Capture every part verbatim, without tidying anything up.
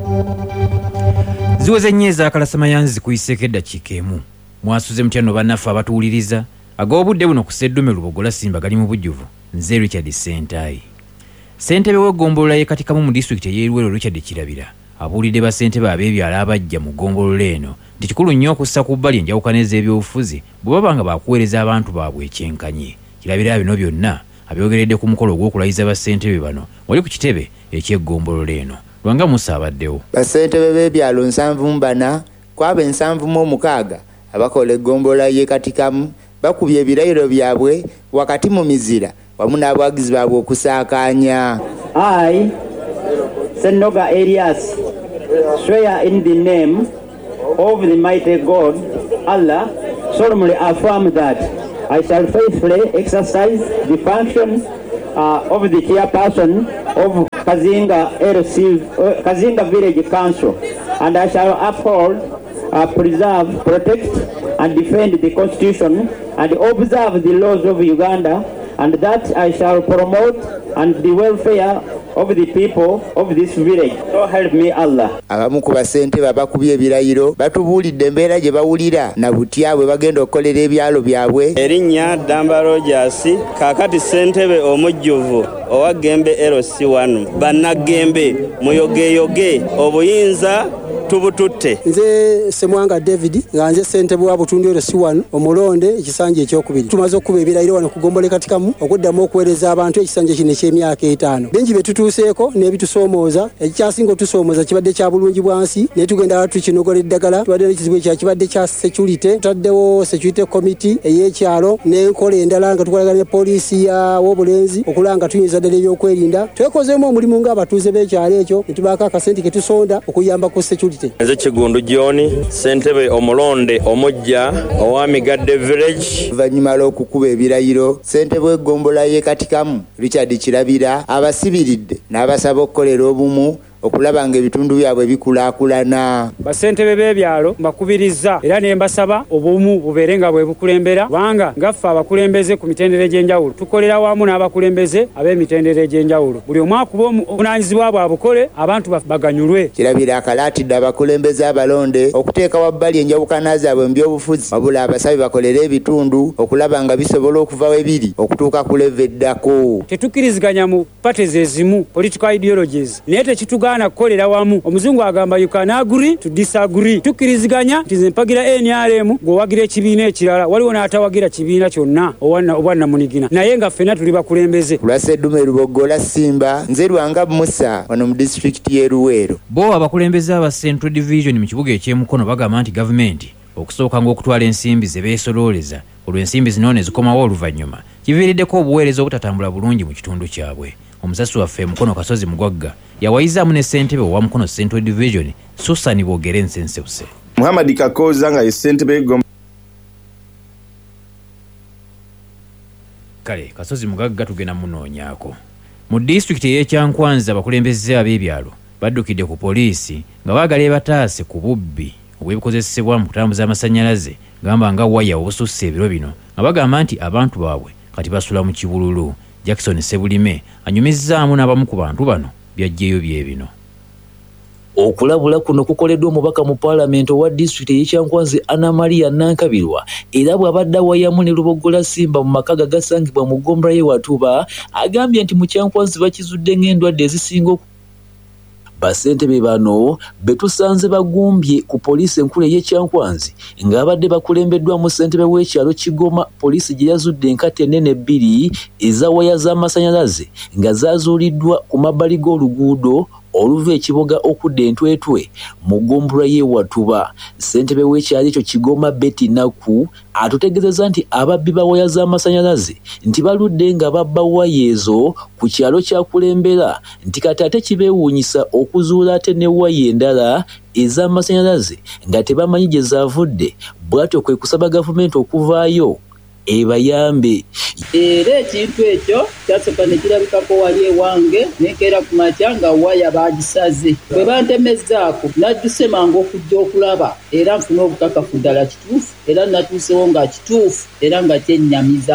Ziweze nnyo ez'akalasamayanzi zikuyiseeko eddakiika emu. Mwasuze mutya nno bannaffe abatuwuliriza ag'obudde buno ku Sseddume Lubogola Simba gali mu bujjuvu. Nze Richard Sentayi. Ssentebe w'eggombolola y'e Katikamu mu disitulikiti ey'e Luweero Richard Kirabira abuulidde bassentebe ab'ebyalo abajja mu ggombolola eno nti kikulu nnyo okussa ku bbali enjawukana ez'ebyobufuzi bwe baba nga baakuweereza abantu baabwe ekyenkanye. Kirabira bino byonna abyogeredde ku mukolo ogw'okulayiza bassentebe bano wali ku kitebe eky'eggombolola eno. Lwanga Musa abaddewo. Bassentebe b'ebyalo nsanvu mu bana kwabo ensanvu mu omukaaga abakola eggombolola y'e Katikamu bakubye ebirayiro byabwe wakati mu mizira wamu n'abawagizi baabwe okusaakaanya. I, Senoga Elias, swear in the name of the mighty God, Allah, solemnly affirm that I shall faithfully exercise the function uh, of the chairperson of Kazinga L C, uh, Kazinga Village Council, and I shall uphold, uh, preserve, protect, and defend the Constitution and observe the laws of Uganda, and that I shall promote and the welfare of the people of this village. So help me Allah. Abamu ku bassentebe abakubye ebirayiro batubuulidde embeera gye bawulira na butya bwe bagenda okukolera ebyalo byabwe. Erinnya Damba Rogers, kaakati ssentebe omujjuvu owa Gembe L C one. Bannagembe muyogeyoge obuyinza tubututte. Nze Semwanga David nga nze ssentebe wa Butundu L C one omulonde ekisanja ekyokubiri. Tumaze okuba ebirayiro wano ku Ggombolola Katikamu okuddamu okuweereza abantu ekisanja kino eky'emyaka etaano. Bingi bye tutuuseeko n'ebitusoomooza, ekikyasinga otusoomooza kibadde kya bulungi bwansi naye tugenda tukinogola eddagala. Tubadde n'ekizibu ekya kibadde kya security, tutaddewo security committee ey'ekyalo n'enkola endala nga tukolagana ne poliisi y'obulenzi okulaba nga tuyinza ddala ebyokwerinda. Twekozeemu omulimu ng'abatuuze b'ekyalo ekyo ne tubaako akasente ke tusonda okuyamba ku security. Nze Kigundu John, ssentebe omulonde omujja owa Migadde Village. Oluvannyuma lw'okukuba ebirayiro, ssentebe w'eggombolola y'e Katikamu Richard Kirabira abasibiridde n'abasaba okukolera obumu okulaba nga ebitundu byabwe bikulaakulana. Bassentebe b'ebyalo mbakubiriza era ne mbasaba obumu bubeere nga bwe bukulembera, kubanga ngaffe abakulembeze ku mitendera egy'enjawulo tukolera wamu n'abakulembeze ab'emitendera egy'enjawulo. Buli omu akuba obuvunaanyizibwa bwe abukole, abantu baganyulwe. Kirabira akalaatidde abakulembeze abalonde okuteeka wabbali enjawukana zaabwe mu byobufuzi, wabula abasabye bakolere ebitundu okulaba nga bisobola okuva we biri okutuuka ku leve eddako. Tetukkiriziganya mu parties ezimu, political ideologies, naye tekituga na kukolera wamu. Omuzungu agamba you can agree to disagree. Tukkiriziganya nti nze mpagira N R M gwewagira ekibiina ekirala, waliwo n'atawagira kibiina kyonna obwanna munigina, naye nga ffenna tuli bakulembeze. Lwa Sseddume Lubogola Simba, nze Lwanga Musa wano mu disitulikiti y'e Luweero. Bo abakulembeze aba Central Division mu kibuga eky'emukono bagamba nti gavumenti okusooka ng'okutwala ensimbi ze beesolooleza olw'ensimbi zino ne zikomawo oluvannyuma kiviiriddeko obuweereza obutatambula bulungi mu kitundu kyabwe. Omusasi waffe Mukono Kasozi Mugwagga yawayizaamu ne ssentebe owa Mukono Central Division Susan Bogere Nsensewuse. Muhammad Kakoza nga ye ssentebe w'eggombolola. Kale Kasozi Mugagga tugenda munoonyaako. Mu disitulikiti ey'Ekyankwanzi abakulembeze ab'ebyalo baddukidde ku poliisi nga baagala ebataase ku bubbi obw'ebikozesebwa mu kutambuza amasannyalaze gamba nga waya obususse ebiro bino nga bagamba nti abantu baabwe kati basula mu kibululu. Jackson Sebulime anyumizzaamu n'abamu ku bantu bano byajjeeyo bye bino. Okulabula kuno kukoleddwa omubaka mu Parliament owa disitulikiti y'Ekyankwanzi Anna Maria Nankabirwa era bw'abadde awayamu ne Lubogola Simba mu maka gagasangibwa mu ggombolola y'e Watuba agambye nti mu Kyankwanzi bakizudde ng'endwadde ezisinga. Bassentebe bano betusanze bagumbye ku poliisi enkulu y'Ekyankwanzi ng'abadde bakulembeddwamu ssentebe w'ekyalo Kigoma, poliisi gye yazudde enkata ennene bbiri eza waya z'amasannyalaze nga zaazuuliddwa ku mabbali g'oluguudo oluva ekiboga okudda Entwetwe mu ggombolola y'e Watuba. Ssentebe w'ekyalo ekyo Kigoma Betty Naku atutegeezezza nti ababbi ba waya z'amasannyalaze nti baludde nga babba waya ezo ku kyalo kya Kulembera nti kati ate kibeewuunyisa okuzuula ate ne waya endala ez'amasannyalaze nga tebamanyi gye zaavudde. Bw'atyo kwe kusaba gavumenti okuvaayo ebayambe. Era ekintu ekyo kyasooka ne kirabikako wali ewange nekeera ku makya nga waya bagisaze. Bwe bantemezzaako najjuse mangu okujja okulaba era nfuna obukakafu ddala kituufu era natuusewo nga kituufu era nga kyennyamiza.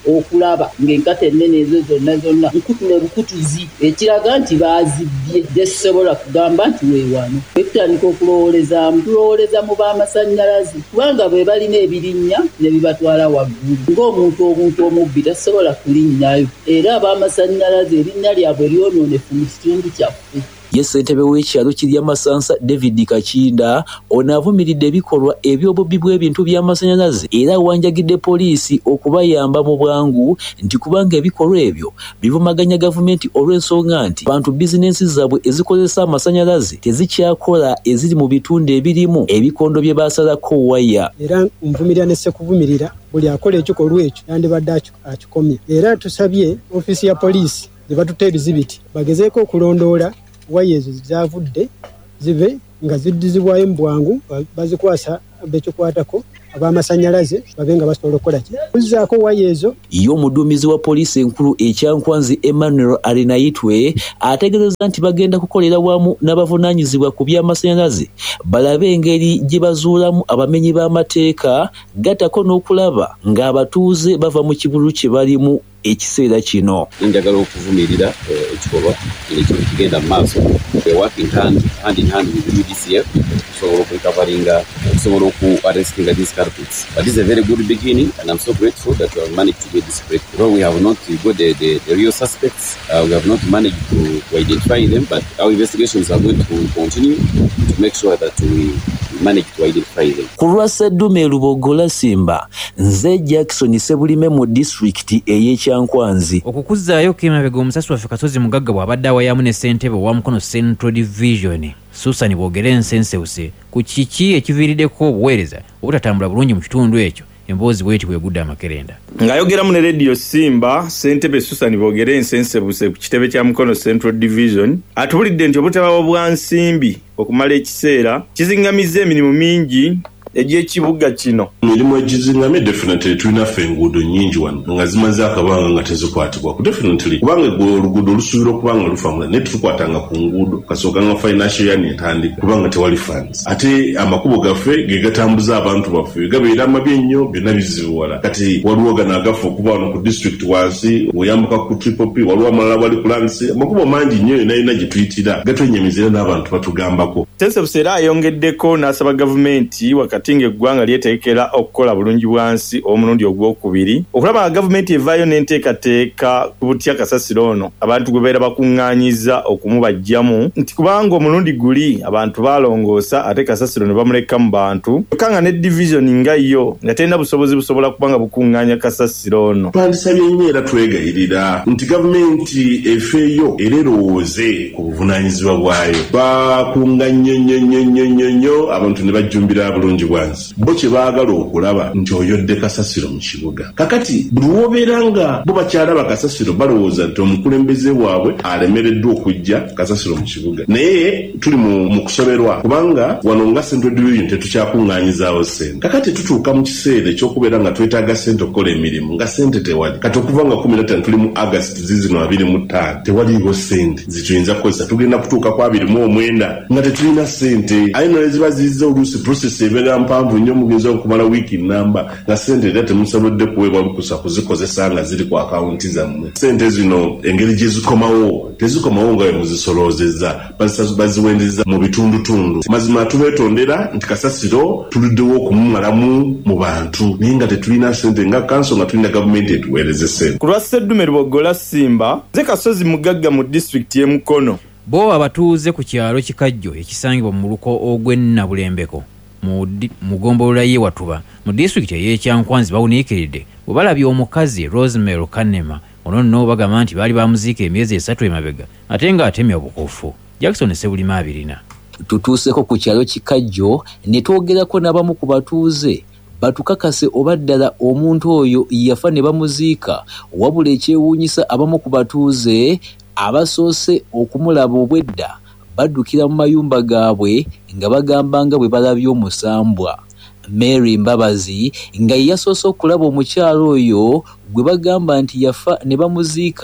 okulaba ng'enkata ennene ezo zonna zonna nkutu ne bukutuzi ekiraga nti baazibbye tesobola kugamba nti weewano etutandika okulowoolezaamu tulowooleza mu b'amasannyalaze kubanga bwe balina ebirinnya ne bibatwala waggulu ng'omuntu omuntu omubbi tasobola kulinnyayo era ab'amasannyalaze erinnya lyabwe lyonoonefu mu kitundu kyaffe. Ye ssentebe w'ekyalo kirya Masansa David Kakinda ono avumiridde ebikolwa eby'obubbi bw'ebintu by'amasannyalaze era awanjagidde poliisi okubayamba mu bwangu nti kubanga ebikolwa ebyo bivumaganya gavumenti olw'ensonga nti abantu bizinensi zaabwe ezikozesa amasannyalaze tezikyakola eziri mu bitundu ebirimu ebikondo bye baasalako waya. Era nvumirira ne sekuvumirira buli akola ekikolwa ekyo yandibadde akikomye. Era tusabye ofiisi ya poliisi gye batutte ebizibiti bagezeeko okulondoola waya ezo zavudde zive nga ziddizibwayo mu bwangu bazikwasa bekikwatako ab'amasannyalaze babe nga basobola okukola ki kuzzaako waya ezo. Ye omuduumizi wa poliisi enkulu ekyankwanzi Emmanuel Arinayitwe ategeezezza nti bagenda kukolera wamu n'abavunaanyizibwa ku by'amasannyalaze balabe engeri gye bazuulamu abamenyi b'amateeka gattako n'okulaba ng'abatuuze bava mu kibulu kye balimu ekiseera kino. Njagala okuvumirira ekikolwa ekyo kigenda mu maaso working hand hand in hand with U D C F okusobola okurecoveringa okusobola oku-arrestinga these culprits. But this is a very good beginning and I'm so grateful that we have managed to get this breakthrough. Though we have not got the, the, the real suspects, uh, we have not managed to, to identify them, but our investigations are going to continue to make sure that we manage to identify them. Ku lwa Sseddume Lubogola Simba, nze Jackson Sebulime mu district ey'Ekyankwanzi. Okukuzzaayo k'emabega omusasi waffe Kasozi Mugagga bw'abadde awayamu ne ssentebe owa Mukono Central Division Susan Bwogere Nsensewuse ku kiki ekiviiriddeko obuweereza obutatambula bulungi mu kitundu ekyo emboozi bweti bwegudde amakerenda. Ng'ayogeramu ne Radio Simba, ssentebe Susan Bwogere Nsensewuse ku kitebe kya Mukono Central Division atubulidde nti obutabawo bwa nsimbi okumala ekiseera kizingamizza emirimu mingi egy'ekibuga kino. Emirimu egizingamye definitely tulina ffe enguudo nnyingi wano nga zimaze akabanga nga tezikwatibwa. Definitely kubanga oluguudo olusuubira okuba nga lufa naye tukwatanga ku nguudo kasooka nga financial year netandika kubanga tewali funds. Ate amakubo gaffe ge gatambuza abantu baffe gabeera amabi ennyo byonna bizibuwala. Kati waliwo gano agafa okuba wano ku district wansi oyambuka ku Triple P waliwo amalala wali ku Lansi amakubo mangi nnyo yonna yonna gye tuyitira gatwenyemizira n'abantu batugambako. Nsensewuse era ayongeddeko n'asaba gavumenti wakati tinga eggwanga lyeteekera okukola bulungi bwansi omulundi ogwokubiri okulaba nga gavumenti evaayo n'enteekateeka ku butya kasasiro ono abantu gwe beera bakuŋŋaanyiza okumubajjamu nti kubanga omulundi guli abantu baalongoosa ate kasasiro ne bamuleka mu bantu kyokka nga ne divisioni nga yo nga terina busobozi busobola kuba nga bukuŋŋaanya kasasiro ono. Twandisabye nnyo era twegayirira nti gavumenti efeeyo era erowooze ku buvunaanyizibwa bwayo bakuŋŋaanya nnyo nnyo nnyo nnyo nnyo abantu ne bajjumbira bulungi bo kye baagala okulaba nti oyodde kasasiro mu kibuga. Kakati buli wobeera nga bo bakyalaba kasasiro balowooza nti omukulembeze waabwe alemereddwa okujja kasasiro mu kibuga. Naye tuli mu kusoberwa kubanga wano nga Central Division tetukyakuŋŋaanyizaawo ssente. Kakati tutuuka mu kiseera ekyokubeera nga twetaaga ssente okukola emirimu nga ssente tewali. Kati okuva nga kumi na ttaano tuli mu August zizino abiri mu ttaano tewaliiwo ssente zituyinza kukozesa. Tugenda kutuuka ku abiri mu omwenda nga tetulina ssente. Aye no eziba zizza oluusi process ebeera mpanvu nnyo mugenzi okumala wiiki nnamba nga ssente era temusobodde kuweebwa lukusa kuzikozesa nga ziri ku akawunti zammwe. Ssente zino engeri gye zikomawo tezikomawo nga bwe muzisoloozezza baziwendezza mu bitundutundu. Mazima tubeetondera nti kasasiro tuluddewo okumumalamu mu bantu naye nga tetulina ssente nga kanso nga tulina gavumenti etuweereze ssente. Ku lwa Sseddume Lubogola Simba, nze Kasozi Mugagga mu disitulikiti y'e Mukono. Bo abatuuze ku kyalo Kikajjo ekisangibwa mu muluko ogw'Ennabulembeko mu mugombolola ye Watuba mu district ey'Ekyankwanzi bawuniikiridde bwe balabye omukazi Rosemary Kanema ono nno bagamba nti baali bamuziika emyezi esatu emabega ate nga atemya obukofu. Jackson Sebulima abirina. Tutuuseko ku kyalo Kikajjo ne twogerako n'abamu ku batuuze batukakase oba ddala omuntu oyo yafa ne bamuziika wabula ekyewuunyisa abamu ku batuuze abasoose okumulaba obwedda baddukira mu mayumba gaabwe nga bagamba nga bwe balabye omusambwa. Mary Mbabazi nga yasoose okulaba omukyalo oyo gwe bagamba nti yafa ne bamuziika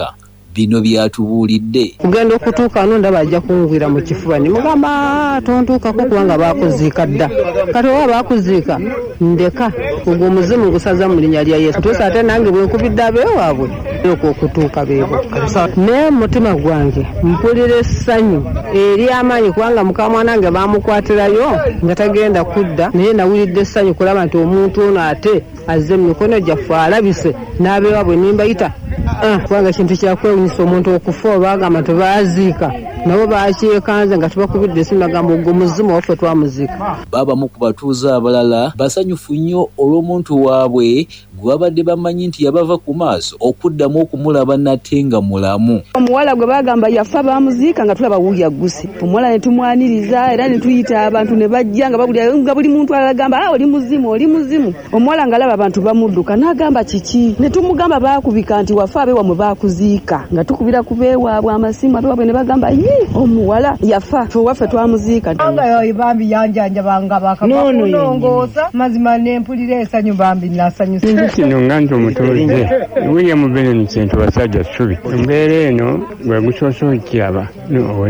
bino byatubuulidde. Kugenda okutuuka wano ndaba ajja kungwira mu kifuba ne mugamba tontuukako kubanga baakuziika dda. Kati oba baakuziika ndeka ogwo omuzimu gusaza mu linnya lya Yesu. Tuusa ate nange bwe nkubidde abeewaabwe okutuuka beebo. Naye mu mutima gwange mpulira essanyu ery'amaanyi kubanga mukamwana wange baamukwatirayo nga tagenda kudda, naye nawulidde essanyu kulaba nti omuntu ono ate azze mu mikono gyaffe alabise n'abeewaabwe nimbayita kubanga ekintu kyakwewunyisa omuntu okufa obaagamba tebaaziika nabo bakyekanze nga tebakubidde esimu bagamba ogwo muzimu waffe twamuziika. Babamu ku batuuze abalala basanyufu nnyo olw'omuntu waabwe gwe babadde bamanyi nti yabava ku maaso okuddamu okumulaba nate nga mulamu. Omuwala gwe bagamba yafa bamuziika nga tulaba wuuya gusi. Omuwala ne tumwaniriza era ne tuyita abantu ne bajja nga bagulya nga buli muntu agamba ah oli muzimu oli muzimu. Omuwala nga alaba abantu bamudduka n'agamba kiki, ne tumugamba baakubika nti wafa abeewa mwe baakuziika nga tukubira ku beewaabwe amasimu abeewaabwe ne bagamba ye omuwala yafa fe waffe twamuziika. Anga yoyo bambi yanjanja banga bakakunongoosa mazima n'empulira essanyu bambi nasanyusa. Kino nga nti omutuuze William Benen Kintu basajja ssubi embeera eno bwe gusoose okiraba